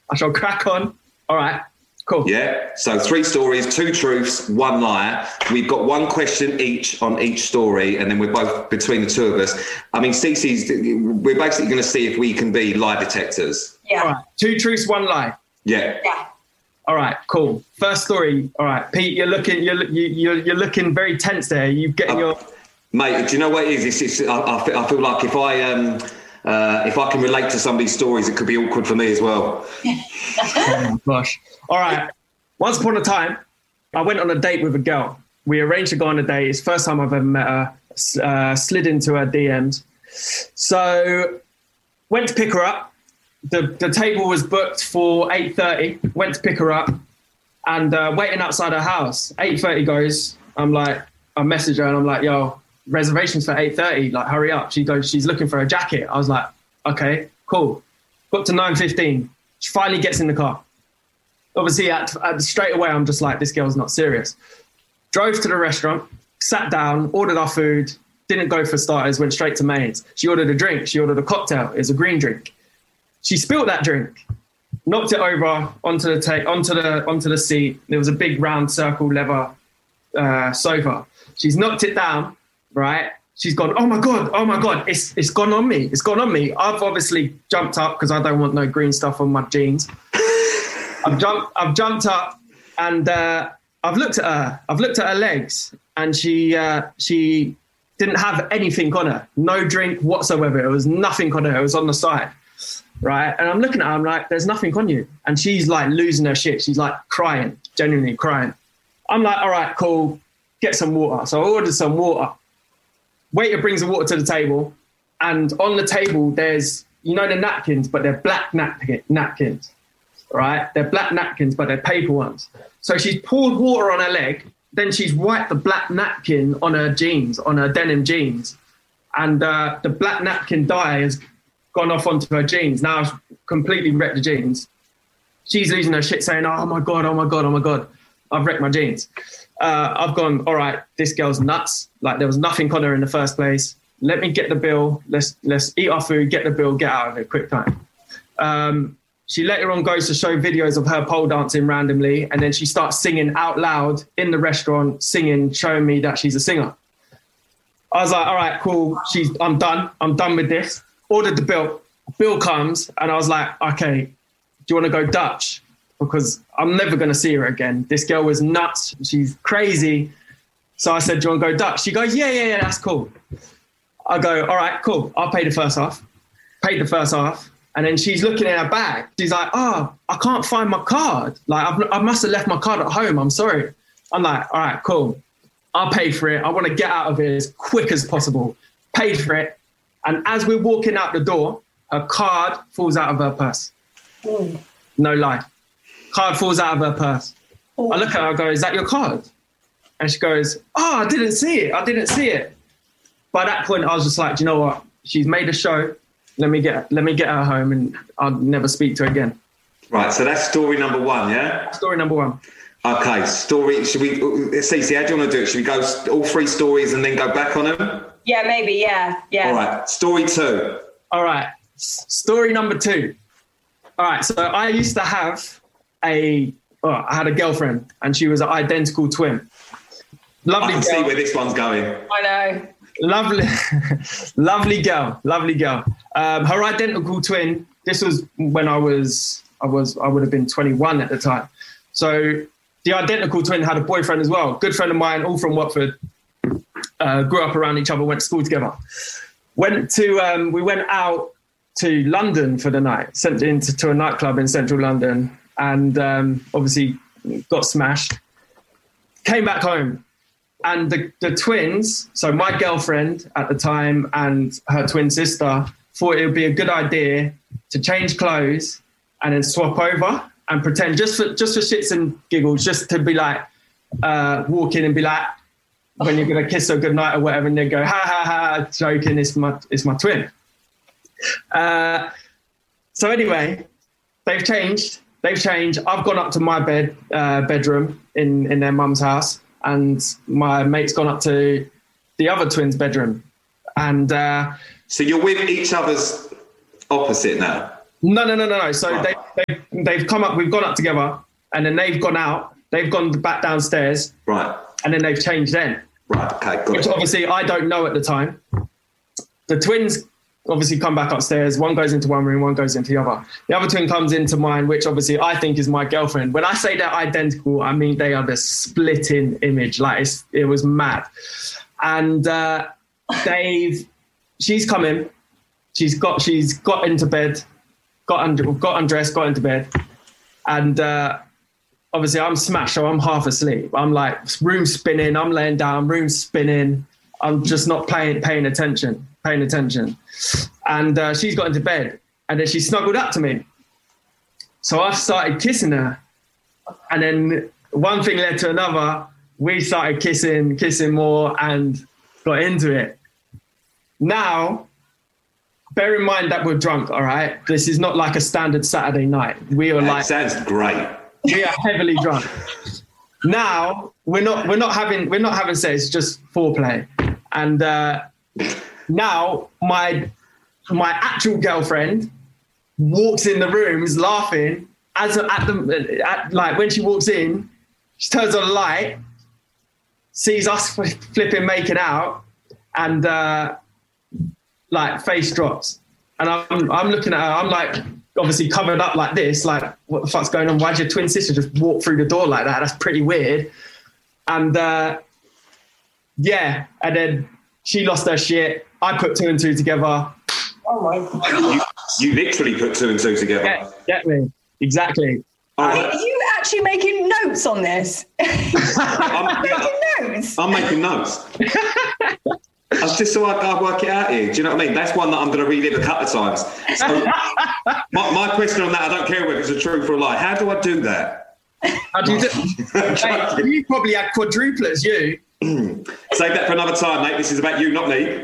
I shall crack on. All right. Cool. Yeah. So 3 stories, 2 truths, 1 lie. We've got 1 question each on each story, and then we're both between the 2 of us. I mean, Cece's. We're basically going to see if we can be lie detectors. Yeah. All right. 2 truths, 1 lie. Yeah. Yeah. All right. Cool. First story. All right, Pete. You're looking very tense there. You getting your. Mate, do you know what it is? I feel like if I can relate to some of these stories, it could be awkward for me as well. Oh my gosh. All right. Once upon a time, I went on a date with a girl. We arranged to go on a date. It's the first time I've ever met her. Slid into her DMs. So went to pick her up. The table was booked for 8:30. Went to pick her up and waiting outside her house. 8:30 goes. I message her and I'm like, yo, reservations for 8:30. Like, hurry up. She goes, she's looking for a jacket. I was like, okay, cool. Got to 9:15. She finally gets in the car. Obviously, straight away, I'm just like, this girl's not serious. Drove to the restaurant, sat down, ordered our food, didn't go for starters, went straight to mains. She ordered a drink. She ordered a cocktail. It was a green drink. She spilled that drink, knocked it over onto the seat. There was a big round circle leather sofa. She's knocked it down, right? She's gone, oh my God, it's gone on me. It's gone on me. I've obviously jumped up because I don't want no green stuff on my jeans. I've jumped up and I've looked at her. I've looked at her legs and she didn't have anything on her. No drink whatsoever. It was nothing on her. It was on the side, right? And I'm looking at her. I'm like, there's nothing on you. And she's like losing her shit. She's like crying, genuinely crying. I'm like, all right, cool. Get some water. So I ordered some water. Waiter brings the water to the table. And on the table, there's, the napkins, but they're black napkins. Right? They're black napkins, but they're paper ones. So she's poured water on her leg, then she's wiped the black napkin on her jeans, on her denim jeans. And the black napkin dye has gone off onto her jeans. Now I've completely wrecked the jeans. She's losing her shit saying, oh my God, I've wrecked my jeans. I've gone, all right, this girl's nuts. Like there was nothing on her in the first place. Let me get the bill. Let's eat our food, get the bill, get out of it, quick time. She later on goes to show videos of her pole dancing randomly, and then she starts singing out loud in the restaurant, showing me that she's a singer. I was like, all right, cool. I'm done with this. Ordered the bill. Bill comes, and I was like, okay, do you want to go Dutch? Because I'm never going to see her again. This girl was nuts. She's crazy. So I said, do you want to go Dutch? She goes, yeah, that's cool. I go, all right, cool. I'll pay the first half. Paid the first half. And then she's looking in her bag. She's like, oh, I can't find my card. Like, I must have left my card at home. I'm sorry. I'm like, all right, cool. I'll pay for it. I want to get out of here as quick as possible. Paid for it. And as we're walking out the door, her card falls out of her purse. Mm. No lie. Card falls out of her purse. Oh. I look at her and go, is that your card? And she goes, oh, I didn't see it. By that point, I was just like, do you know what? She's made a show. Let me get her home and I'll never speak to her again. Right, so that's story number 1, yeah? Story number 1. Okay, should we, Cece, how do you want to do it? Should we go all 3 stories and then go back on them? Yeah, maybe, yeah. All right, story 2. All right, story number 2. All right, so I used to have I had a girlfriend and she was an identical twin. Lovely I can girl. see where this one's going. I know. Lovely girl. Her identical twin. This was when I would have been 21 at the time. So the identical twin had a boyfriend as well. Good friend of mine, all from Watford. Grew up around each other, went to school together. We went out to London for the night. Sent into a nightclub in central London, and obviously got smashed. Came back home. And the twins, so my girlfriend at the time and her twin sister, thought it would be a good idea to change clothes and then swap over and pretend just for shits and giggles, just to be like, walk in and be like, when you're gonna kiss her goodnight or whatever, and they go, ha ha ha, joking, it's my twin. So anyway, they've changed. I've gone up to my bedroom in their mum's house. And my mate's gone up to the other twins' bedroom. And so you're with each other's opposite now? No. So they've come up. We've gone up together, and then they've gone out. They've gone back downstairs. Right. And then they've changed then. Right. Okay. Got Which it. obviously I don't know at the time. The twins obviously come back upstairs. One goes into one room, one goes into the other. The other twin comes into mine, which obviously I think is my girlfriend. When I say they're identical, I mean they are the splitting image. Like it was mad. And she's come in. She's got into bed, got undressed, got into bed, and obviously I'm smashed, so I'm half asleep. I'm like room spinning. I'm laying down, room spinning. I'm just not paying attention. And she's got into bed, and then she snuggled up to me. So I started kissing her, and then one thing led to another. We started kissing more, and got into it. Now, bear in mind that we're drunk, all right? This is not like a standard Saturday night. We are That sounds great. We are heavily drunk. Now we're not having sex, it's just foreplay. And now my actual girlfriend walks in the room, is laughing like when she walks in, she turns on the light, sees us flipping making out, and like face drops. And I'm looking at her, I'm like obviously covered up like this, like what the fuck's going on? Why'd your twin sister just walk through the door like that? That's pretty weird. And yeah, and then she lost her shit. I put 2 and 2 together. Oh my God. You literally put 2 and 2 together. Get me. Exactly. Are you actually making notes on this? I'm making notes. That's just so I work it out here. Do you know what I mean? That's one that I'm going to relive a couple of times. So my question on that, I don't care whether it's a truth or a lie. How do I do that? How do you do? Hey, you probably had quadruplets, you. Save that for another time, mate. This is about you, not me.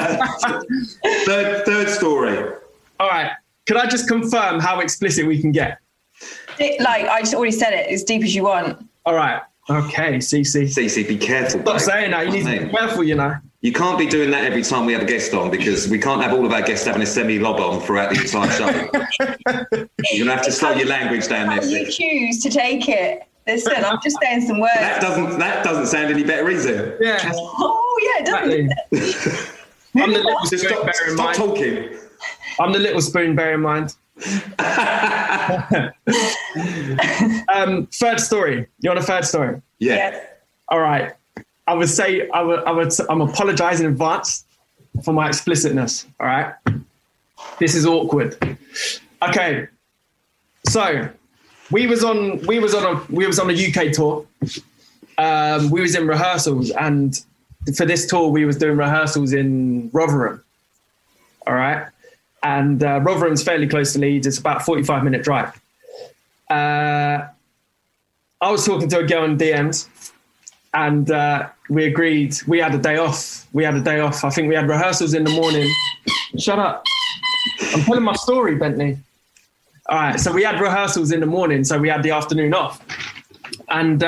Third story. All right. Can I just confirm how explicit we can get? Like, I just already said it, as deep as you want. All right. Okay, CC. CC, be careful. Stop saying that. You need to be careful, you know. You can't be doing that every time we have a guest on, because we can't have all of our guests having a semi-lob on throughout the entire show. You're going to have to slow your language down there. You choose to take it. Listen, I'm just saying some words. That doesn't sound any better, is it? Yeah. Oh, yeah, it doesn't. Exactly. I'm the little spoon, bear in mind. Stop talking. I'm the little spoon, bear in mind. Third story. You want a third story? Yeah. All right. I would say I'm apologizing in advance for my explicitness. All right. This is awkward. Okay. So we was on a UK tour. We was in rehearsals, and for this tour we was doing rehearsals in Rotherham. All right. And Rotherham's fairly close to Leeds. It's about a 45-minute drive. I was talking to a girl in DMs, and we agreed we had a day off. I think we had rehearsals in the morning. Shut up. I'm telling my story, Bentley. All right, so we had rehearsals in the morning, so we had the afternoon off. And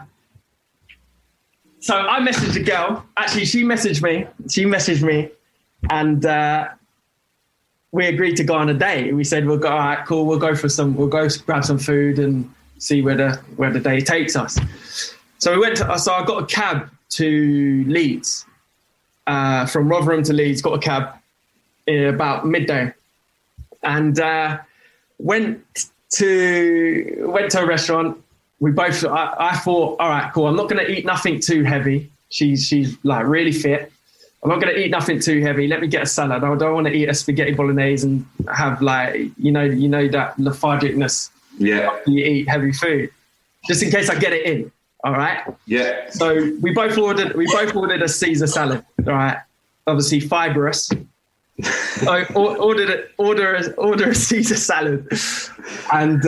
so I messaged a girl. Actually, she messaged me, and we agreed to go on a date. We said, we'll go, all right, cool, we'll go grab some food and see where the day takes us. So I got a cab to Leeds, from Rotherham to Leeds, got a cab about midday, and went to a restaurant. I thought, all right, cool, I'm not going to eat nothing too heavy. She's like really fit. I'm not going to eat nothing too heavy. Let me get a salad. I don't want to eat a spaghetti bolognese and have like, you know that lethargicness. Yeah. After you eat heavy food, just in case I get it in. All right. Yeah. So we both ordered a Caesar salad. All right. Obviously fibrous. So order a Caesar salad, and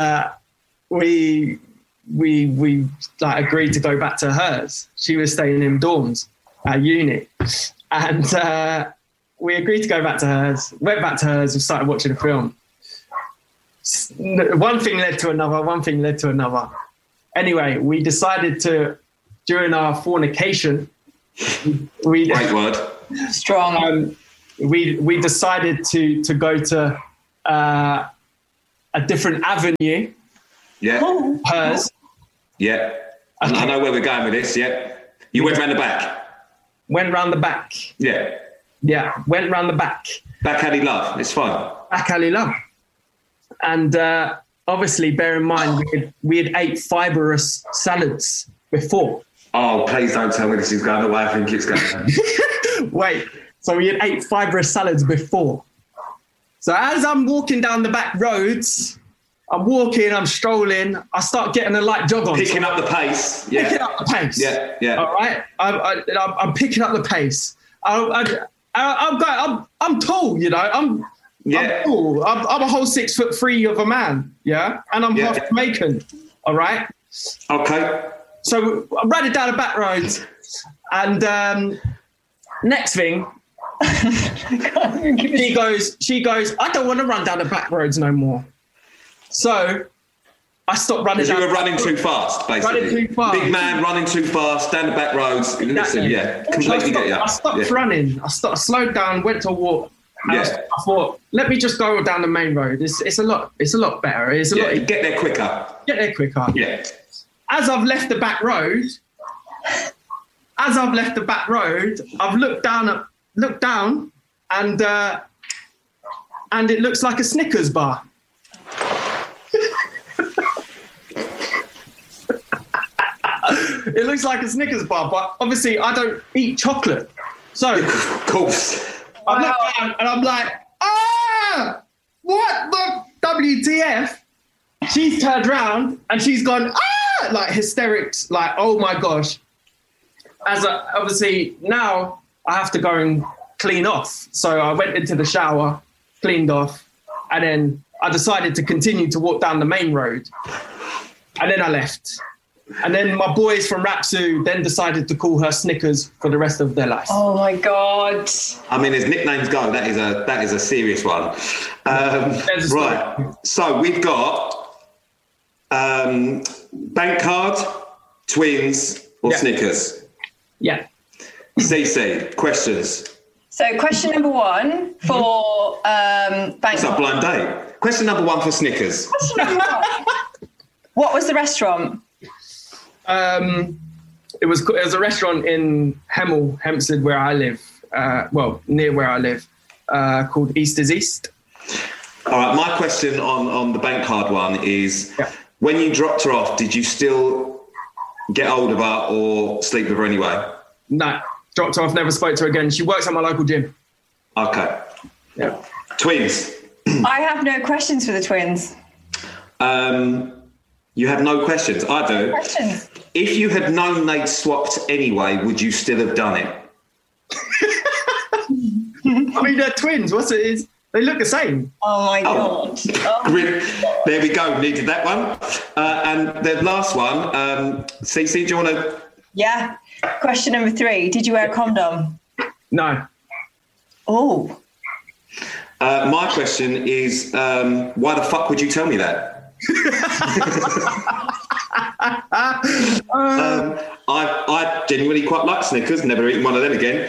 we like agreed to go back to hers. She was staying in dorms at uni, and we agreed to go back to hers. Went back to hers and started watching a film. One thing led to another. Anyway, we decided to, during our fornication, Great word. Strong. We decided to go to a different avenue. Yeah. Hers. Yeah. Okay. I know where we're going with this. Yeah. You went round the back. Went round the back. Yeah. Yeah, went round the back. Back alley love. It's fine. Back alley love. And obviously, bear in mind, we had ate fibrous salads before. Oh, please don't tell me this is going the way I think it's going. Wait, so we had ate fibrous salads before. So as I'm walking down the back roads, I'm strolling, I start getting a light jog on. Picking up the pace. Yeah. Picking up the pace. Yeah, yeah. All right? I'm picking up the pace. I'm tall, you know. I'm tall. I'm a whole 6'3" of a man, yeah? And I'm half Jamaican, all right? Okay. So I'm riding down the back roads, and next thing, she goes, I don't want to run down the back roads no more. So I stopped running. Because you were running too fast, basically. Running too fast. Big man running too fast, down the back roads. Listen, yeah, completely get you. I stopped running. I slowed down, went to walk. I thought, let me just go down the main road. It's a lot better. It's a lot. Get there quicker. Yeah. As I've left the back road, I've looked down, and it looks like a Snickers bar. It looks like a Snickers bar, but obviously I don't eat chocolate. So, of course, I look down and I'm like, what the WTF? She's turned around and she's gone, like hysterics, like, oh my gosh. Obviously now I have to go and clean off. So I went into the shower, cleaned off, and then I decided to continue to walk down the main road. And then I left. And then my boys from Rapsu then decided to call her Snickers for the rest of their lives. Oh my God. I mean, as nicknames go, that is a serious one. Right. So we've got bank card, twins, or Snickers. Yeah. CC, questions. So question number one for bank What's card. up, blind date? Question number one for Snickers. Question number one. What was the restaurant? It was a restaurant in Hemel, Hempstead, where I live. Near where I live, called Easter's East. All right. My question on the bank card one is, when you dropped her off, did you still get hold of her or sleep with her anyway? No, dropped her off. Never spoke to her again. She works at my local gym. Okay. Yeah. Twins. I have no questions for the twins. You have no questions. I do. Questions. If you had known they'd swapped anyway, would you still have done it? I mean, they're twins. They look the same. Oh my God. There we go. Needed that one. And the last one, CC, do you want to? Yeah. Question number 3. Did you wear a condom? No. Oh. My question is, why the fuck would you tell me that? I genuinely quite like Snickers, never eaten one of them again.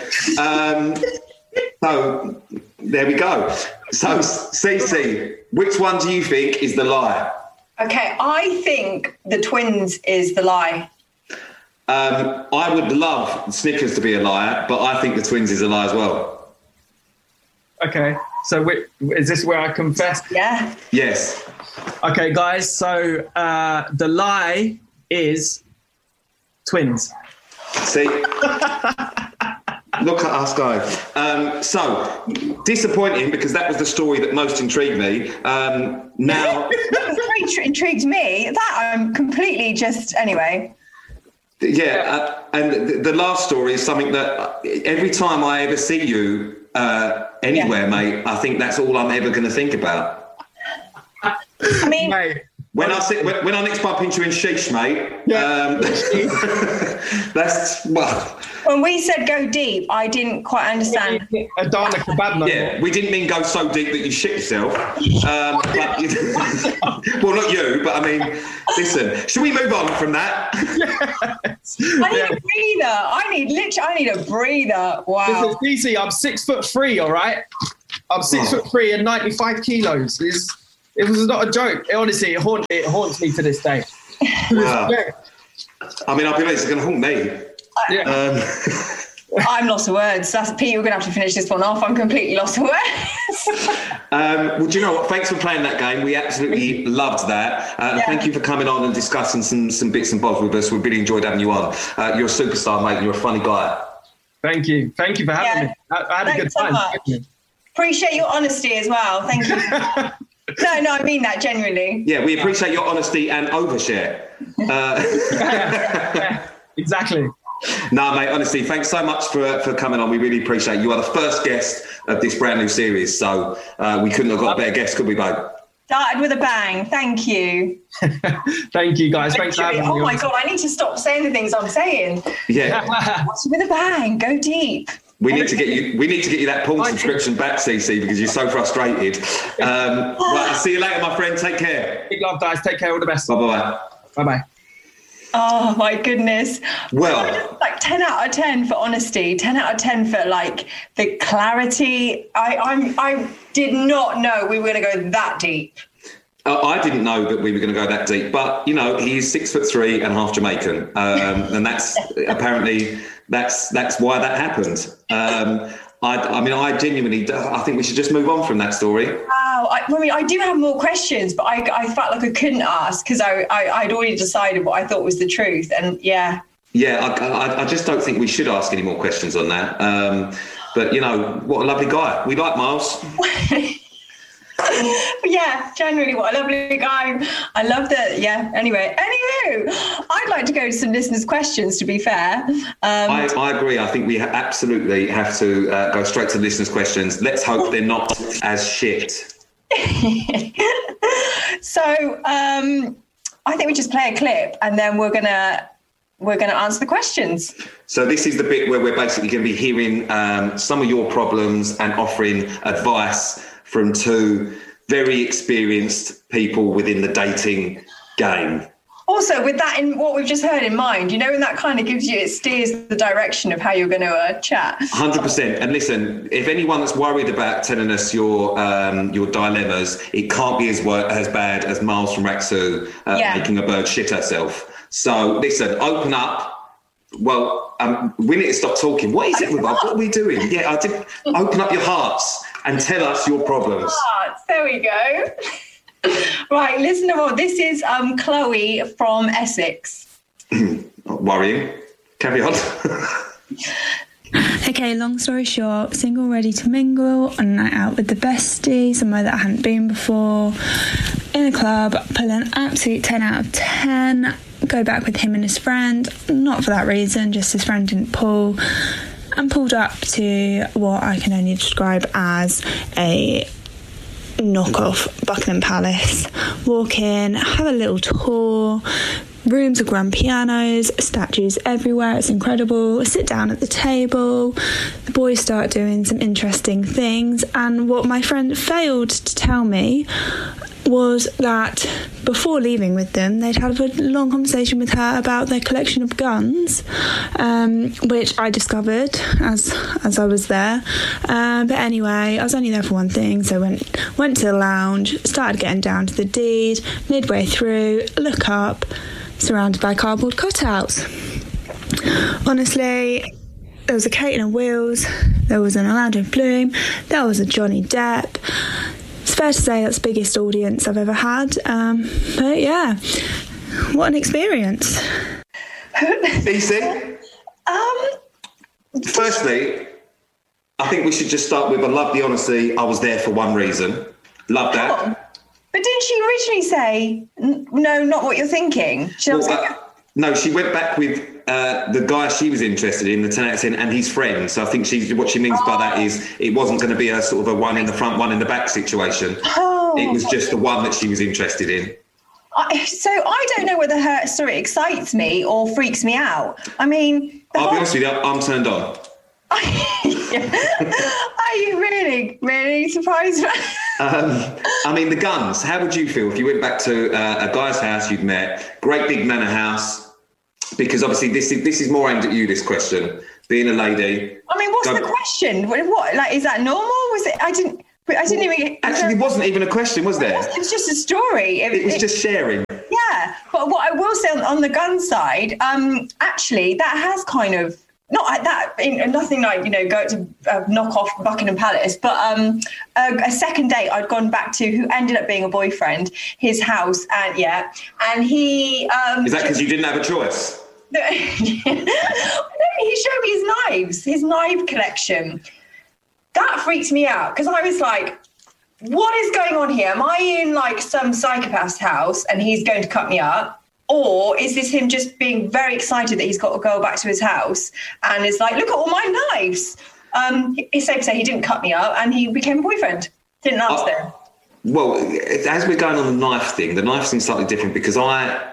So there we go. So CC, which one do you think is the lie? Okay, I think the twins is the lie. I would love Snickers to be a liar, but I think the twins is a lie as well. Okay, so is this where I confess? Yeah. Yes. Okay, guys, so the lie is twins. See? Look at us go. So, disappointing because that was the story that most intrigued me. Now... What intrigued me? That I'm completely just... Anyway. Yeah, and the last story is something that every time I ever see you anywhere, mate, I think that's all I'm ever going to think about. I mean... When I next bump into you in Sheesh, mate, that's, well... When we said go deep, I didn't quite understand. Adana kebab number. Yeah, we didn't mean go so deep that you shit yourself. Well, not you, but I mean, listen, should we move on from that? Yes. I need a breather. I need a breather. Wow. Listen, DC, I'm 6'3", all right? I'm 6'3" and 95 kilos. It was not a joke. Honestly, it haunts me to this day. Wow. I mean, I'll be honest, it's going to haunt me. I'm lost for words. That's Pete. We're going to have to finish this one off. I'm completely lost for words. Well, do you know what? Thanks for playing that game. We absolutely loved that. Thank you for coming on and discussing some bits and bobs with us. We really enjoyed having you on. You're a superstar, mate. You're a funny guy. Thank you. Thank you for having me. I had a good time. So appreciate your honesty as well. Thank you. No, I mean that genuinely. Yeah, we appreciate your honesty and overshare. Exactly. No, mate, honestly, thanks so much for coming on. We really appreciate it. You are the first guest of this brand new series, so we couldn't have got a better guest, could we, babe? Started with a bang. Thank you. Thank you, guys. Thanks for having me. Oh, my God, I need to stop saying the things I'm saying. Yeah. With a bang. Go deep. We need to get you that porn subscription back, CC, because you're so frustrated. Right, I'll see you later, my friend. Take care. Big love, guys. Take care. All the best. Bye-bye. Bye-bye. Oh my goodness. Well, like 10 out of 10 for honesty, 10 out of 10 for like the clarity. I did not know we were going to go that deep. I didn't know that we were going to go that deep, but you know, he's 6'3" and half Jamaican, and that's apparently that's why that happened. I genuinely, I think we should just move on from that story. Wow. I do have more questions, but I felt like I couldn't ask because I'd already decided what I thought was the truth. And yeah. Yeah, I just don't think we should ask any more questions on that. But, you know, what a lovely guy. We like Miles. Yeah, generally, what a lovely guy. I love that. Yeah. Anywho, I'd like to go to some listeners' questions, to be fair. I agree. I think we absolutely have to go straight to listeners' questions. Let's hope they're not as shit. So I think we just play a clip and then we're gonna answer the questions. So this is the bit where we're basically going to be hearing some of your problems and offering advice from two very experienced people within the dating game. Also, with that in what we've just heard in mind, you know, and that kind of it steers the direction of how you're going to chat. 100%. And listen, if anyone that's worried about telling us your dilemmas, it can't be as bad as Miles from Raksu making a bird shit herself. So listen, open up. Well, we need to stop talking. What is it with us? What are we doing? Yeah, I did. Open up your hearts and tell us your problems. There we go. Right, listen to more. This is Chloe from Essex. Not worrying. Carry on. Okay, long story short, single, ready to mingle, on a night out with the bestie, somewhere that I hadn't been before, in a club, pull an absolute 10 out of 10, go back with him and his friend, not for that reason, just his friend didn't pull, and pulled up to what I can only describe as a knockoff Buckingham Palace. Walk in, have a little tour, rooms of grand pianos, statues everywhere, it's incredible. Sit down at the table, the boys start doing some interesting things, and what my friend failed to tell me was that before leaving with them, they'd had a long conversation with her about their collection of guns, which I discovered as I was there. But anyway, I was only there for one thing, so went to the lounge, started getting down to the deed. Midway through, look up, surrounded by cardboard cutouts. Honestly, there was a Kate and Wheels, there was an Orlando Bloom, there was a Johnny Depp. It's fair to say that's the biggest audience I've ever had. But yeah, what an experience. Easy. Firstly, I think we should just start with, I love the honesty. I was there for one reason. Love that. Oh, but didn't she originally say, no, not what you're thinking? No, she went back with the guy she was interested in, the 10 out of 10, and his friend. So I think what she means by that is it wasn't going to be a sort of a one in the front, one in the back situation. It was just the one that she was interested in. So I don't know whether her story excites me or freaks me out. I mean... I'll be honest with you, I'm turned on. Are you really surprised? I mean, the guns, how would you feel if you went back to a guy's house you'd met, great big manor house, because obviously this is more aimed at you, this question, being a lady. I mean, what's the question? What, like, is that normal? Was it, I didn't even... Actually, it wasn't even a question, was there? It was just a story. It was just sharing. Yeah, but what I will say on the gun side, actually, that has kind of... Not like that, nothing like, go to knock off Buckingham Palace, but a second date I'd gone back to who ended up being a boyfriend, his house, and he... Is that because you didn't have a choice? No, he showed me his knife collection. That freaked me out because I was like, what is going on here? Am I in like some psychopath's house and he's going to cut me up? Or is this him just being very excited that he's got to go back to his house and is like, look at all my knives? It's safe to say he didn't cut me up and he became a boyfriend. Didn't last there. Well, as we're going on the knife thing's slightly different because I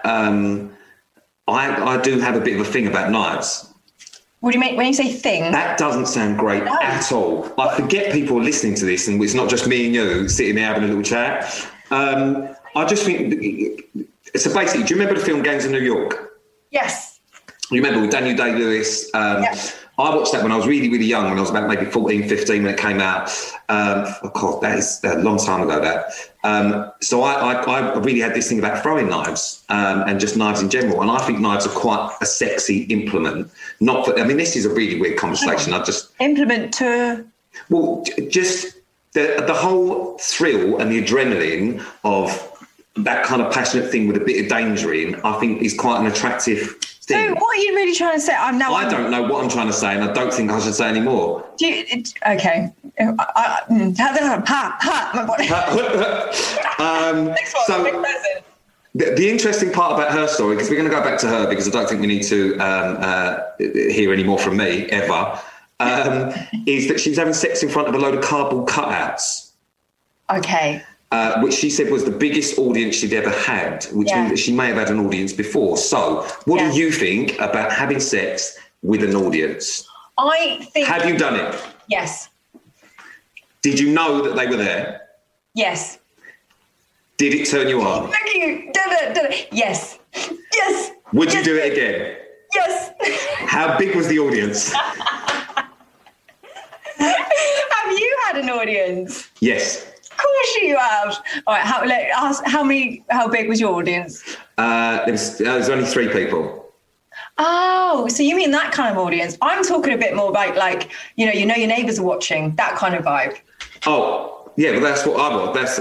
do have a bit of a thing about knives. What do you mean when you say thing? That doesn't sound great at all. I forget people are listening to this and it's not just me and you sitting there having a little chat. I just think... So basically, do you remember the film Gangs of New York? Yes. You remember with Daniel Day-Lewis? Yes. I watched that when I was really, really young, when I was about maybe 14, 15 when it came out. God, that is a long time ago, that. So I really had this thing about throwing knives and just knives in general. And I think knives are quite a sexy implement. This is a really weird conversation. Implement to... Well, just the whole thrill and the adrenaline of that kind of passionate thing with a bit of danger in, I think is quite an attractive thing. So what are you really trying to say? I don't know what I'm trying to say, and I don't think I should say any more. Okay. The interesting part about her story, because we're going to go back to her because I don't think we need to hear any more from me ever, is that she was having sex in front of a load of cardboard cutouts. Okay. Which she said was the biggest audience she'd ever had, which means that she may have had an audience before. So what do you think about having sex with an audience? I think... Have you done it? Yes. Did you know that they were there? Yes. Did it turn you on? Look at you. Did it. Yes. Yes. Would you do it again? Yes. How big was the audience? Have you had an audience? Yes. Of course you have. All right. How big was your audience? There was only 3 people. Oh, so you mean that kind of audience? I'm talking a bit more about like, your neighbours are watching, that kind of vibe. Oh, yeah, well, that's what I want.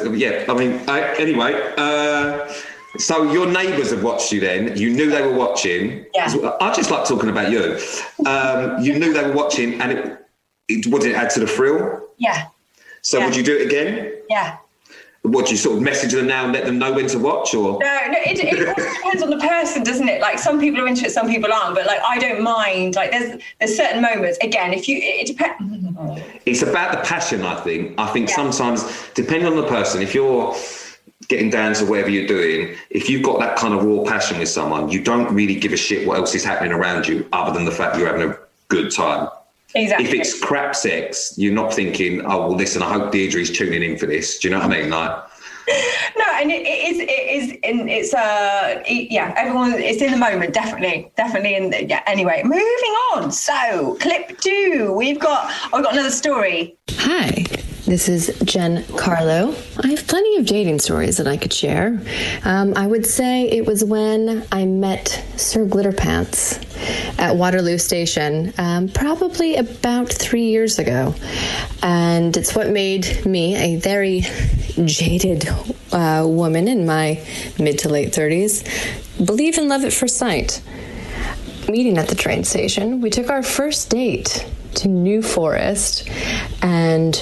Anyway, so your neighbours have watched you then. You knew they were watching. Yeah. I just like talking about you. You knew they were watching and would it add to the thrill? Yeah. So would you do it again? Yeah. Would you sort of message them now and let them know when to watch, or? No, it all depends on the person, doesn't it? Like some people are into it, some people aren't. But like I don't mind. Like there's certain moments. Again, it depends. It's about the passion, I think. I think sometimes, depending on the person, if you're getting down to whatever you're doing, if you've got that kind of raw passion with someone, you don't really give a shit what else is happening around you, other than the fact you're having a good time. Exactly. If it's crap sex, you're not thinking, oh, well, listen, I hope Deirdre's tuning in for this. Do you know what I mean? Like, no, and it is, and it's everyone, it's in the moment, definitely. Anyway, moving on. So, clip 2, I've got another story. Hi. This is Jen Carlo. I have plenty of dating stories that I could share. I would say it was when I met Sir Glitterpants at Waterloo Station, probably about 3 years ago. And it's what made me, a very jaded woman in my mid to late 30s, believe in love at first sight. Meeting at the train station, we took our first date to New Forest and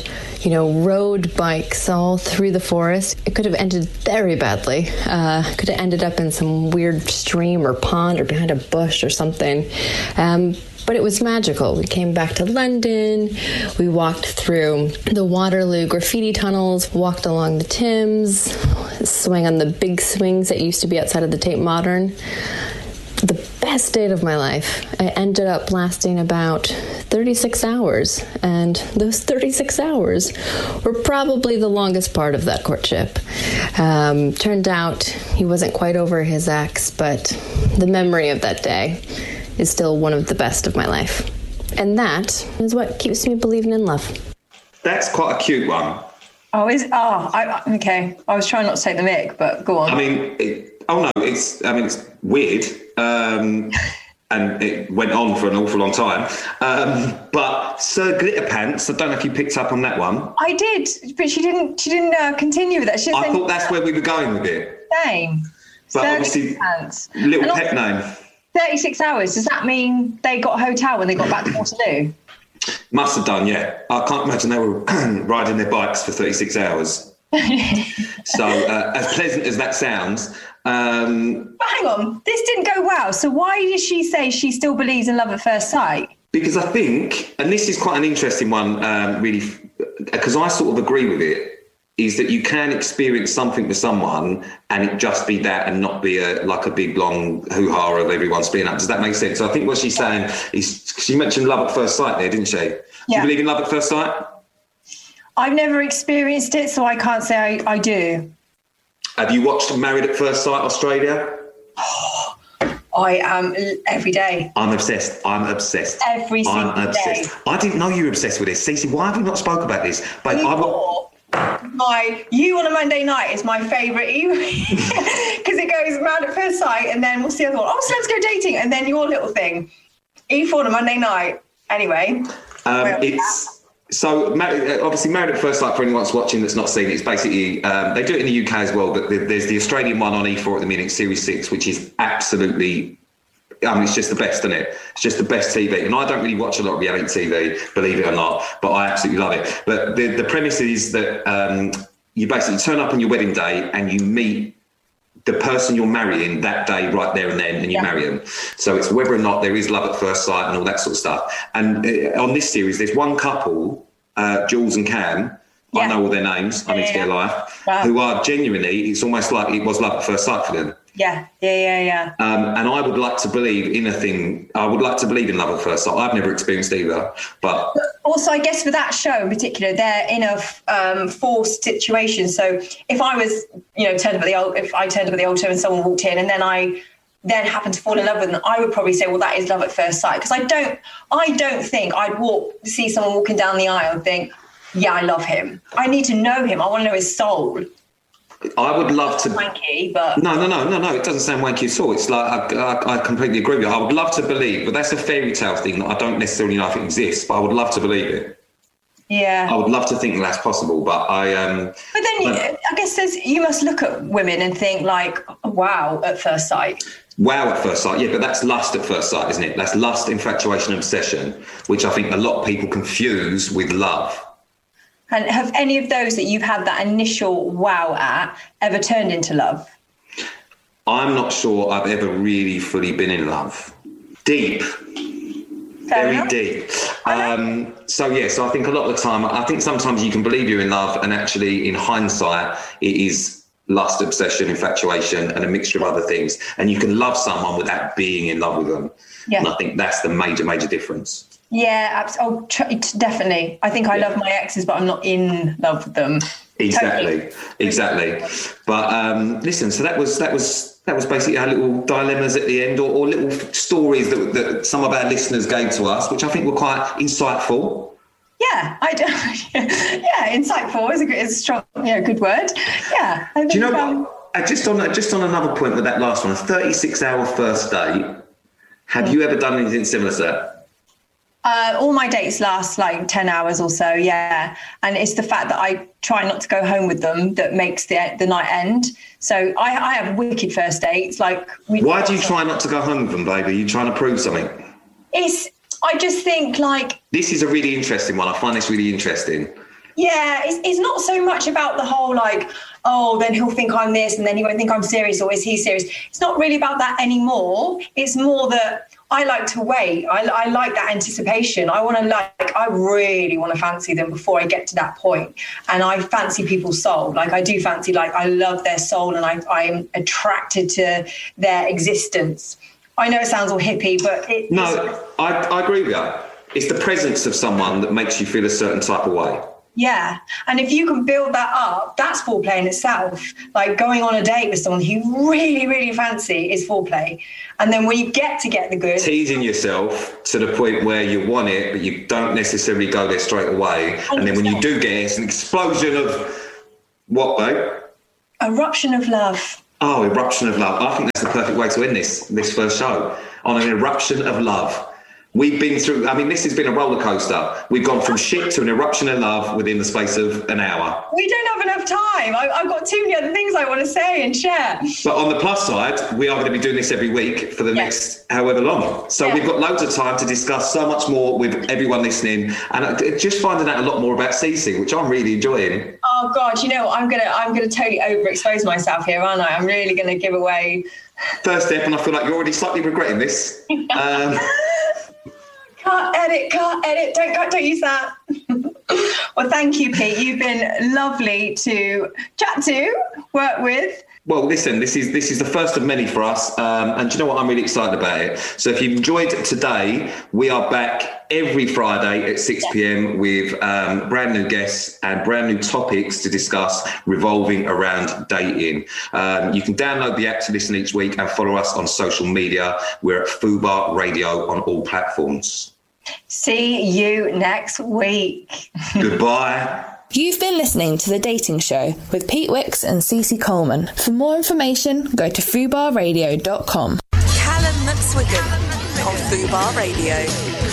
rode bikes all through the forest. It could have ended very badly. Could have ended up in some weird stream or pond or behind a bush or something. But it was magical. We came back to London. We walked through the Waterloo graffiti tunnels, walked along the Thames, swung on the big swings that used to be outside of the Tate Modern. The best date of my life. It ended up lasting about 36 hours, and those 36 hours were probably the longest part of that courtship. Turned out he wasn't quite over his ex, but the memory of that day is still one of the best of my life. And that is what keeps me believing in love. That's quite a cute one. Okay. I was trying not to take the mick, but go on. I mean, it's weird. And it went on for an awful long time. But Sir Glitterpants, I don't know if you picked up on that one. I did, but she didn't continue with that. I thought that's where we were going with it. Same. But Sir obviously, Glitterpants. Little pet name. 36 hours. Does that mean they got a hotel when they got back to Waterloo? Must have done, yeah. I can't imagine they were riding their bikes for 36 hours. So as pleasant as that sounds. But hang on, this didn't go well. So why did she say she still believes in love at first sight? Because I think, and this is quite an interesting one, really, because I sort of agree with it, is that you can experience something with someone and it just be that and not be like a big long hoo-ha of everyone splitting up. Does that make sense? So I think what she's saying is, she mentioned love at first sight there, didn't she? Do you believe in love at first sight? I've never experienced it, so I can't say I do. Have you watched Married at First Sight Australia? I am every day. I'm obsessed. Every single day. I didn't know you were obsessed with this. Cece, why have we not spoke about this? But You on a Monday night is my favourite, because it goes Married at First Sight, and then what's the other one? Oh, so let's go dating, and then your little thing. E4 on a Monday night. Anyway. So obviously Married at First Sight, for anyone that's watching that's not seen it, it's basically, they do it in the UK as well, but there's the Australian one on E4 at the minute, Series 6, which is absolutely, it's just the best, isn't it? It's just the best TV. And I don't really watch a lot of reality TV, believe it or not, but I absolutely love it. But the premise is that you basically turn up on your wedding day and you meet the person you're marrying that day, right there and then, and you marry them. So it's whether or not there is love at first sight and all that sort of stuff. And on this series, there's one couple, Jules and Cam, I know all their names, I need to get a life, who are genuinely, it's almost like it was love at first sight for them. Yeah. And I would like to believe in in love at first sight. I've never experienced either, but also I guess for that show in particular, they're in a forced situation. So if I was, turned up at the altar and someone walked in, and then I happened to fall in love with them, I would probably say, well, that is love at first sight. Because I don't think I'd see someone walking down the aisle and think, yeah, I love him. I need to know him. I want to know his soul. I would love to. Wanky, but no. It doesn't sound wanky at all. It's like I completely agree with you. I would love to believe, but that's a fairy tale thing that I don't necessarily know if it exists. But I would love to believe it. Yeah. I would love to think that's possible, but I. But then I guess you must look at women and think like, wow, at first sight. Wow at first sight, yeah, but that's lust at first sight, isn't it? That's lust, infatuation, obsession, which I think a lot of people confuse with love. And have any of those that you've had that initial wow at ever turned into love? I'm not sure I've ever really fully been in love. Deep. Very deep. So I think a lot of the time, I think sometimes you can believe you're in love, and actually in hindsight, it is lust, obsession, infatuation, and a mixture of other things. And you can love someone without being in love with them. Yeah. And I think that's the major, major difference. Yeah, definitely. I think I love my exes, but I'm not in love with them. Exactly. But listen, so that was basically our little dilemmas at the end, or little stories that some of our listeners gave to us, which I think were quite insightful. Yeah, insightful is a strong, good word. Yeah. I think, do you know what? Just on another point with that last one, a 36-hour first date. Have you ever done anything similar to that? All my dates last like 10 hours or so, yeah. And it's the fact that I try not to go home with them that makes the night end. So I have wicked first dates. Why do you try not to go home with them, baby? Are you trying to prove something? I just think This is a really interesting one. I find this really interesting. Yeah, it's not so much about the whole then he'll think I'm this and then he won't think I'm serious, or is he serious? It's not really about that anymore. It's more that I like to wait. I like that anticipation. I really want to fancy them before I get to that point. And I fancy people's soul. I do fancy, I love their soul, and I'm attracted to their existence. I know it sounds all hippie, but I agree with you. It's the presence of someone that makes you feel a certain type of way. Yeah. And if you can build that up, that's foreplay in itself. Like going on a date with someone who you really, really fancy is foreplay. And then when you get the goods. Teasing yourself to the point where you want it, but you don't necessarily go there straight away. 100%. And then when you do get it, it's an explosion of what, babe? Eruption of love. Oh, eruption of love. I think that's the perfect way to end this first show, on an eruption of love. We've been through, I mean, this has been a roller coaster. We've gone from shit to an eruption of love within the space of an hour. We don't have enough time. I've got too many other things I want to say and share. But on the plus side, we are going to be doing this every week for the next however long. So we've got loads of time to discuss so much more with everyone listening, and just finding out a lot more about Cece, which I'm really enjoying. Oh God, you know, I'm gonna totally overexpose myself here, aren't I? I'm really gonna give away. First step, and I feel like you're already slightly regretting this. Can't edit. Don't use that. Well, thank you, Pete. You've been lovely to chat to, work with. Well, listen, this is the first of many for us, and do you know what? I'm really excited about it. So if you've enjoyed today, we are back every Friday at 6 p.m. with brand new guests and brand new topics to discuss revolving around dating. You can download the app to listen each week and follow us on social media. We're at Fubar Radio on all platforms. See you next week. Goodbye. You've been listening to The Dating Show with Pete Wicks and Cece Coleman. For more information, go to fubarradio.com. Callum McSwiggan on Fubar Radio.